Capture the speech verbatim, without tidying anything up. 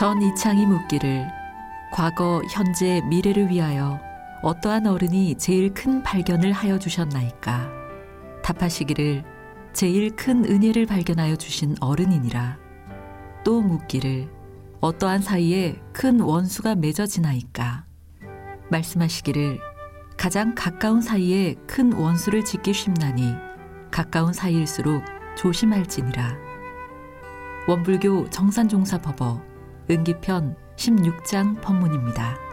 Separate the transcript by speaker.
Speaker 1: 전 이창이 묻기를 과거, 현재, 미래를 위하여 어떠한 어른이 제일 큰 발견을 하여 주셨나이까? 답하시기를 제일 큰 은혜를 발견하여 주신 어른이니라. 또 묻기를 어떠한 사이에 큰 원수가 맺어지나이까? 말씀하시기를 가장 가까운 사이에 큰 원수를 짓기 쉽나니 가까운 사이일수록 조심할지니라. 원불교 정산종사법어 은기편 십육 장 법문입니다.